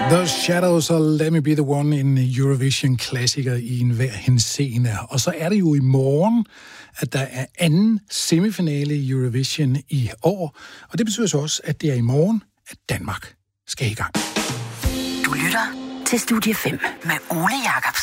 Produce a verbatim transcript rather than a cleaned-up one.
The Shadows og Let Me Be The One, en Eurovision-klassiker i enhver henseende. Og så er det jo i morgen, at der er anden semifinale i Eurovision i år. Og det betyder så også, at det er i morgen, at Danmark skal i gang. Du lytter til Studie fem med Ole Jacobsen.